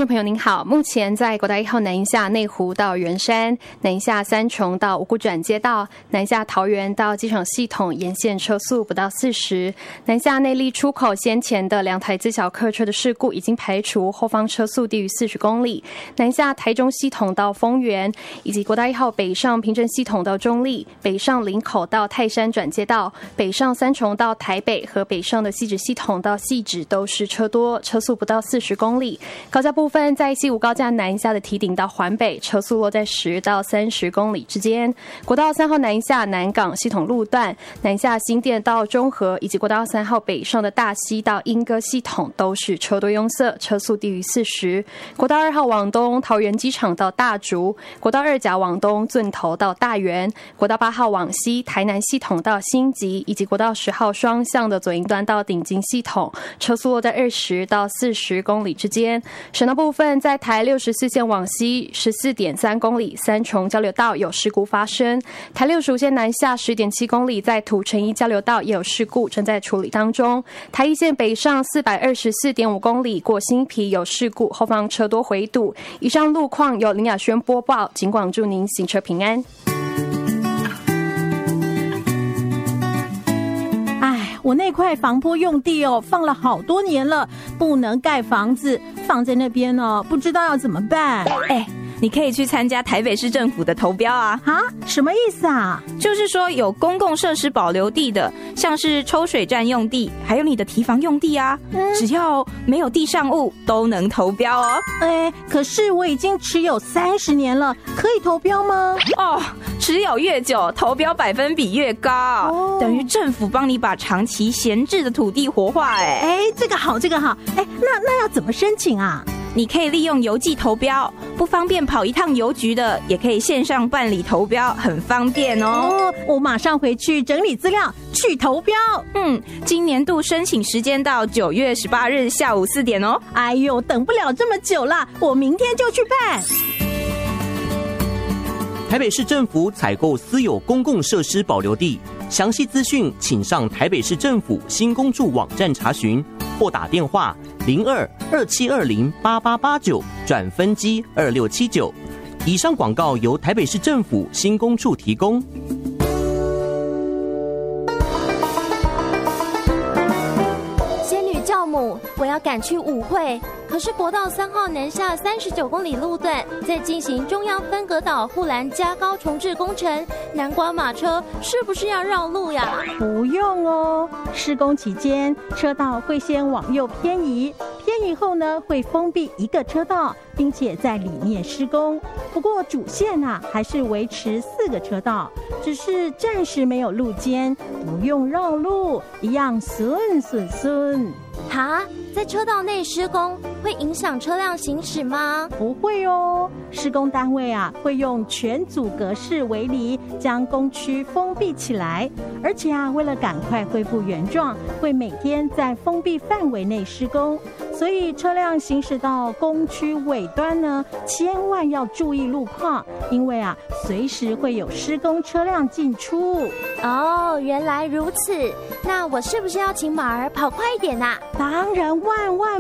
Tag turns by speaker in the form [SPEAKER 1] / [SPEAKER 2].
[SPEAKER 1] 众朋友您好，目前在国道1号南一下内湖到圆山、南一下三重到五股转接道、南一下桃园到机场系统沿线车速不到40，南下内壢出口先前的2台自小客车的事故已经排除，后方车速低于40公里。南下台中系统到丰原，以及国道1号北上平镇系统到中坜、北上林口到泰山转接道、北上三重到台北和北上的汐止系统到汐止都是车多，车速不到40公里。高架部分在西武高架南一下的堤顶到环北，车速落在10到30公里之间。国道3号南一下南港系统路段、南下新店到中和，以及国道3号北上的大溪到莺歌系统都是车多拥塞，车速低于40。国道2号往东桃园机场到大竹，国道2甲往东圳头到大园，国道8号往西台南系统到新集，以及国道10号双向的左营端到顶金系统，车速落在20到40公里之间。省道部分在台64线往西 14.3 公里三重交流道有事故发生，台65线南下 10.7 公里在土城一交流道也有事故正在处理当中，台一线北上 424.5 公里过新埤有事故，后方车多回堵。以上路况由林雅轩播报，警广祝您行车平安。
[SPEAKER 2] 我那块防坡用地放了好多年了，不能盖房子，放在那边不知道要怎么办。
[SPEAKER 3] 你可以去参加台北市政府的投标啊！
[SPEAKER 2] 什么意思啊？
[SPEAKER 3] 就是说有公共设施保留地的，像是抽水站用地，还有你的堤防用地啊，只要没有地上物都能投标哦。
[SPEAKER 2] 可是我已经持有30年了，可以投标吗？
[SPEAKER 3] 持有越久，投标百分比越高，等于政府帮你把长期闲置的土地活化。
[SPEAKER 2] 这个好，这个好。那要怎么申请啊？
[SPEAKER 3] 你可以利用邮寄投标，不方便跑一趟邮局的，也可以线上办理投标，很方便哦。
[SPEAKER 2] 我马上回去整理资料去投标。
[SPEAKER 3] 今年度申请时间到9月18日下午4点哦。
[SPEAKER 2] 哎呦，等不了这么久啦，我明天就去办。
[SPEAKER 4] 台北市政府采购私有公共设施保留地，详细资讯请上台北市政府新公助网站查询，或打电话02-2720-8889转分机2679。以上广告由台北市政府新公处提供。
[SPEAKER 5] 仙女教母，我要赶去舞会，可是国道3号南下39公里路段在进行中央分隔岛护栏加高重置工程，南瓜马车是不是要绕路呀？
[SPEAKER 2] 不用哦，施工期间车道会先往右偏移，偏移后呢会封闭一个车道，并且在里面施工。不过主线还是维持4个车道，只是暂时没有路肩，不用绕路，一样顺。
[SPEAKER 5] 在车道内施工会影响车辆行驶吗？
[SPEAKER 2] 不会哦，施工单位会用全阻隔式围篱将工区封闭起来，而且为了赶快恢复原状，会每天在封闭范围内施工，所以车辆行驶到工区尾端呢，千万要注意路况，因为随时会有施工车辆进出。
[SPEAKER 5] 原来如此，那我是不是要请马儿跑快一点啊？
[SPEAKER 2] 当然，万万